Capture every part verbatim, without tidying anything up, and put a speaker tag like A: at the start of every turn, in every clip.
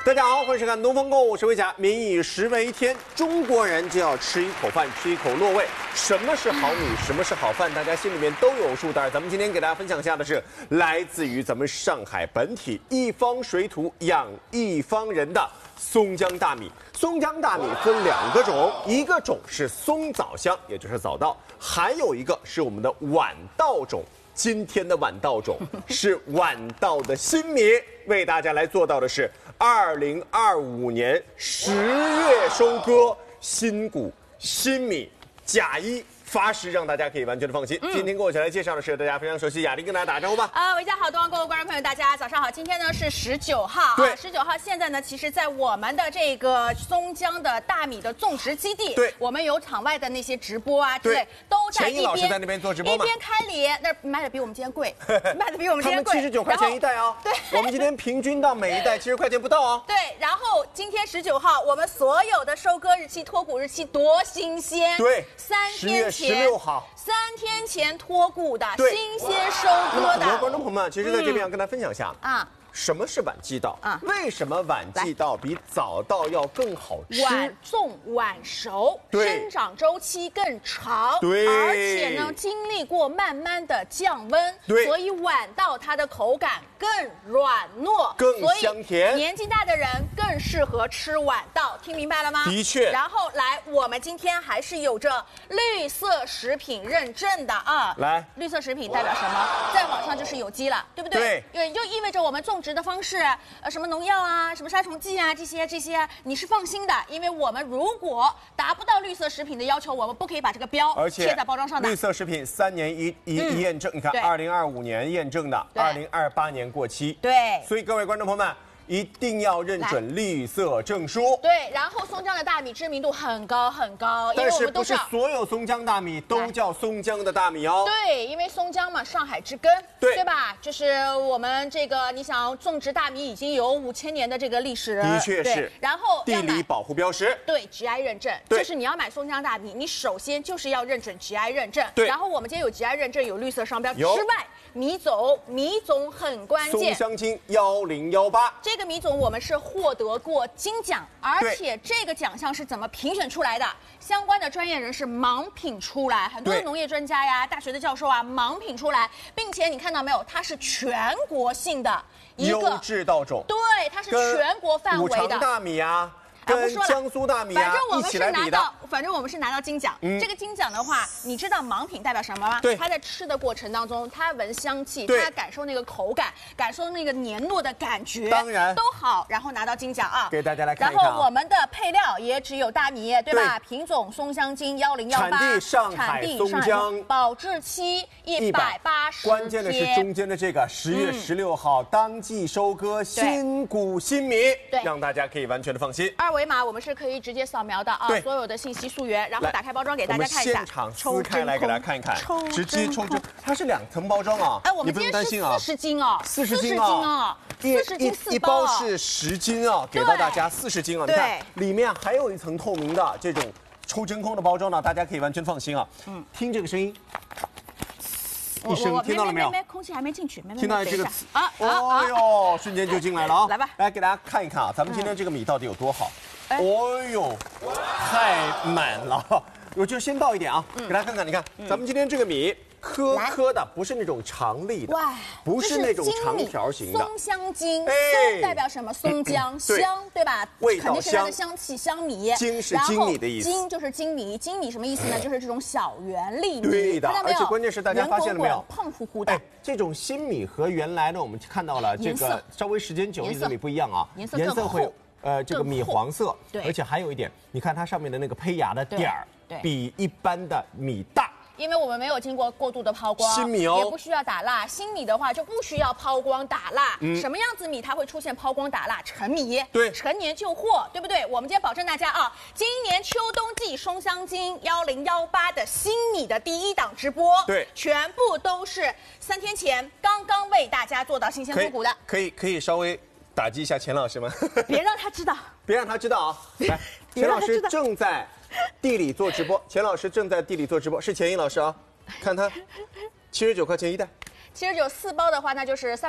A: 大家好，欢迎收看《东方购》，我是魏霞。民以食为天，中国人就要吃一口饭，吃一口糯味。什么是好米？什么是好饭？大家心里面都有数。当然，咱们今天给大家分享一下的是来自于咱们上海本体一方水土养一方人的松江大米。松江大米分两个种，一个种是松枣香，也就是枣稻，还有一个是我们的晚稻种。今天的晚稻种是晚稻的新米，为大家来做到的是二零二五年十月收割新谷新米甲一。发誓让大家可以完全的放心。嗯、今天跟我一起来介绍的是大家非常熟悉雅玲，跟大家打个招呼吧。
B: 啊，伟家好，东方购的观众朋友，大家早上好。今天呢是十九号，
A: 对，
B: 十九号。现在呢，其实，在我们的这个松江的大米的种植基地，
A: 对，
B: 我们有场外的那些直播啊之类，都在一边。
A: 钱毅老师在那边做直播嘛，
B: 一边开镰，那卖的比我们今天贵，卖的比我们今天贵。
A: 他们七十九块钱一袋啊，
B: 对，
A: 我们今天平均到每一袋七十块钱不到啊。
B: 对，然后今天十九号，我们所有的收割日期、脱谷日期多新鲜，
A: 对，
B: 三天前，
A: 十月十六号。
B: 三天前脱谷的新鲜收割的。
A: 很多观众朋友们，其实在这边要跟大家分享一下
B: 啊。
A: 什么是晚季稻？
B: 啊，
A: 为什么晚季稻比早稻要更好吃？
B: 晚种晚熟，生长周期更长，
A: 对，
B: 而且呢，经历过慢慢的降温，
A: 对，
B: 所以晚稻它的口感更软糯，
A: 更香甜。
B: 年纪大的人更适合吃晚稻，听明白了吗？
A: 的确。
B: 然后来，我们今天还是有着绿色食品认证的啊。
A: 来，
B: 绿色食品代表什么？在网上就是有机了，对不对？
A: 对，
B: 也就意味着我们种植的方式，呃，什么农药啊，什么杀虫剂啊，这些这些你是放心的，因为我们如果达不到绿色食品的要求，我们不可以把这个标贴在包装上的。
A: 绿色食品三年一一、嗯、一验证，你看，二零二五年验证的，二零二八年过期。
B: 对，
A: 所以各位观众朋友们。一定要认准绿色证书。
B: 对，然后松江的大米知名度很高很高，因为我们都知道，
A: 但是不是所有松江大米都叫松江的大米哦。
B: 对，因为松江嘛，上海之根，
A: 对
B: 对吧？就是我们这个，你想种植大米已经有五千年的这个历史，
A: 的确是。
B: 然后
A: 地理保护标识，
B: 对 G I 认证，就是你要买松江大米，你首先就是要认准 G I 认证。
A: 对。
B: 然后我们今天有 G I 认证，有绿色商标之外，米种米种很关键。
A: 松香精幺零幺八，
B: 这个米种我们是获得过金奖，而且这个奖项是怎么评选出来的？相关的专业人士盲品出来，很多的农业专家呀、大学的教授啊，盲品出来，并且你看到没有，它是全国性的一个
A: 优质稻种，
B: 对，它是全国范围的。
A: 五常大米啊。跟江苏大米啊一起来比的，
B: 反正我们是拿到金奖。嗯、这个金奖的话，你知道盲品代表什么吗？
A: 对，
B: 他在吃的过程当中，他闻香气，他感受那个口感，感受那个黏糯的感觉，
A: 当然
B: 都好，然后拿到金奖啊。
A: 给大家来看一看、啊。
B: 然后我们的配料也只有大米，对吧？对，品种松香精幺零幺八，
A: 产地上海松江，
B: 保质期一百八十天。
A: 关键的是中间的这个十月十六号、嗯、当季收割新谷新米，
B: 对，
A: 让大家可以完全的放心。
B: 二维码我们是可以直接扫描的啊，所有的信息溯源，然后打开包装给大家看一下。
A: 现场撕开来给大家看一看，直接抽真，它是两层包装啊。
B: 哎，我们今天是四十斤哦，
A: 四十斤啊，
B: 四十斤四
A: 一包是十斤啊，给到大家四十斤啊。你看里面还有一层透明的这种抽真空的包装呢，大家可以完全放心啊。嗯，听这个声音。一声听到了没有？
B: 空气还没进去，
A: 听到这个词啊！哦呦，瞬间就进来了啊！
B: 来吧，
A: 来给大家看一看啊，咱们今天这个米到底有多好？哦呦，太满了！我就先倒一点啊，给大家看看，你看咱们今天这个米颗颗的，不是那种长粒的，不是那种长条形的。
B: 松香精，松代表什么？松江香，对吧？
A: 味道香，
B: 肯定是它的香气，香米。
A: 精是精米的意思。
B: 精就是精米，精米什么意思呢？就是这种小圆粒米。
A: 对的，而且关键是大家发现了没有？
B: 胖乎乎的。
A: 哎，这种新米和原来呢，我们看到了这个稍微时间久一点的米不一样啊，
B: 颜色颜色
A: 会呃这个米黄色，
B: 对，
A: 而且还有一点，你看它上面的那个胚芽的点儿，比一般的米大。
B: 因为我们没有经过过度的抛光，
A: 新米哦，
B: 也不需要打蜡。新米的话就不需要抛光打蜡。嗯，什么样子米它会出现抛光打蜡？陈米，
A: 对，
B: 陈年旧货，对不对？我们今天保证大家啊，今年秋冬季松香精幺零幺八的新米的第一档直播，
A: 对，
B: 全部都是三天前刚刚为大家做到新鲜脱谷的。
A: 可以可以稍微打击一下钱老师吗？
B: 别让他知道，
A: 别让他知道啊！来，钱老师正在地里做直播，钱老师正在地里做直播，是钱毅老师啊，看他七十九块钱一袋，
B: 七十九四包的话，那就是三百二。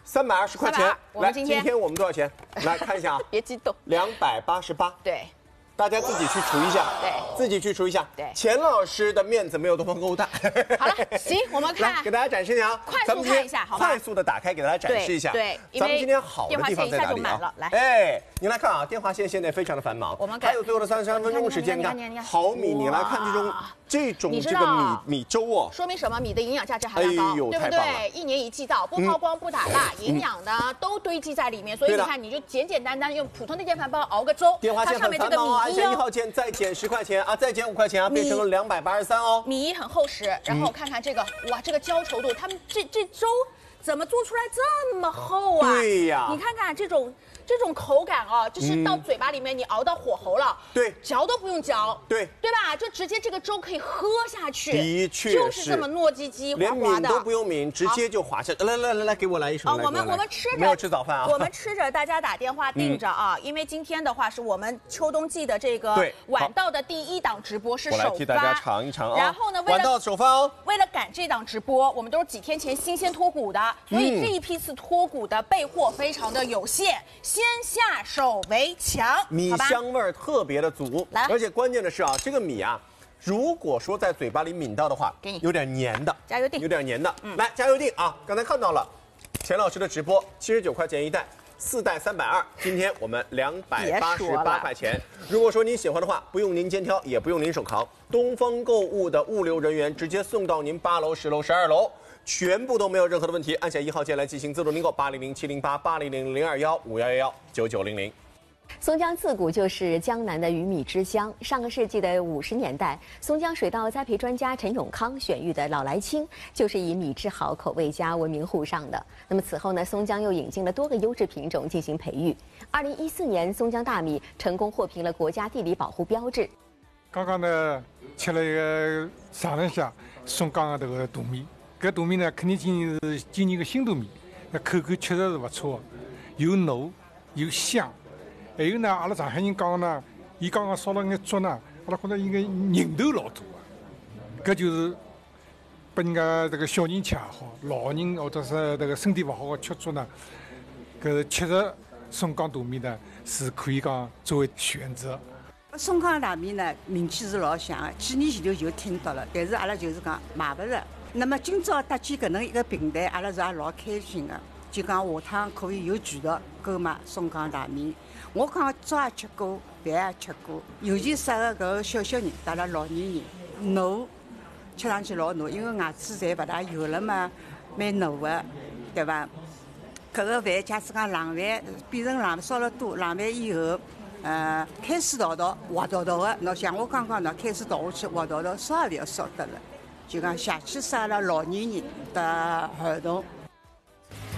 A: 三百二十块钱。
B: 我们今天
A: 今天我们多少钱？来看一下啊，
B: 别激动，
A: 两百八十八。
B: 对。
A: 大家自己去除一下，
B: 对，
A: 自己去除一下。
B: 对，
A: 钱老师的面子没有东方购物大。
B: 好了，行，我们看，
A: 给大家展示一下啊，
B: 快速看一下，好吧？
A: 快速的打开给大家展示一下。
B: 对，
A: 咱们今天好的地方在哪里啊？
B: 来，
A: 哎，你来看啊，电话线现在非常的繁忙，
B: 我们
A: 还有最后的三十三分钟时间，你看毫米，你来看这种这种这个米米粥哦，
B: 说明什么？米的营养价值含量高，对不对？一年一季到，不抛光不打蜡，营养呢都堆积在里面，所以你看，你就简简单单用普通的电饭煲熬个粥，
A: 电话线很繁忙啊，按键一号键再减十块钱啊，再减五块钱啊，变成了两百八十三哦。
B: 米很厚实，然后看看这个，哇，这个焦稠度，他们这这粥怎么做出来这么厚啊？
A: 对呀，
B: 你看看这种这种口感啊，就是到嘴巴里面你熬到火候了，
A: 对，
B: 嚼都不用嚼，
A: 对，
B: 对吧？就直接这个粥可以喝下去，
A: 的确
B: 就是这么糯叽叽滑滑的，
A: 连抿都不用抿，直接就滑下。来来来来，给我来一勺。
B: 我们我们吃着
A: 没有吃早饭啊，
B: 我们吃着，大家打电话订着啊，因为今天的话是我们秋冬季的这个晚到的第一档直播是首发，
A: 我来替大家尝一尝啊。
B: 然后呢，
A: 晚到首发哦，
B: 为了赶这档直播，我们都是几天前新鲜脱骨的，所以这一批次脱骨的备货非常的有限，先下手为强，
A: 米香味儿特别的足，
B: 来，
A: 而且关键的是啊，这个米啊，如果说在嘴巴里抿到的话，
B: 给你
A: 有点黏的，
B: 加油定，
A: 有点黏的，嗯，来加油定啊！刚才看到了，钱老师的直播七十九块钱一袋，四袋三百二，今天我们两百八十八块钱。如果说您喜欢的话，不用您肩挑，也不用您手扛，东方购物的物流人员直接送到您八楼、十楼、十二楼。全部都没有任何的问题，按下一号键来进行自动订购，八零零七零八八零零零二幺五幺幺幺九九零零。
C: 松江自古就是江南的鱼米之乡。上个世纪的五十年代，松江水稻栽培专家陈永康选育的老来青，就是以米质好、口味佳闻名沪上的。那么此后呢，松江又引进了多个优质品种进行培育。二零一四年，松江大米成功获评了国家地理保护标志。
D: 刚刚呢，吃了一个尝了一下松江的这个大米。搿大米呢，肯定今年是今年个新大米，那口感确实是不错，又糯又香。还有呢，阿拉上海人讲呢，伊刚刚烧了眼粥呢，阿拉觉得伊个人头老大个，搿就是拨人家这个小人吃也好，老人或者是这个身体勿好个吃粥呢，搿确实松江大米呢是可以讲作为选择。
E: 松江大米呢，名气是老响个，几年前头就听到了，但是阿拉就是讲买勿着。那么今朝搭建搿能一个平台，阿拉是也老开心的。就讲下趟可以有渠道购买松江大米。我讲粥也吃过，饭也吃过，尤其适合搿个小小人、带了老年人，糯，吃上去老糯，因为牙齿侪勿大有了嘛，蛮糯的，对伐？搿个饭假使讲冷饭变成冷烧了多，冷饭以后，呃，开水倒倒，滑倒倒的，喏像我刚刚喏开水倒下去，滑倒倒，烧也勿要烧得了。就讲下去适合了老年人的儿童。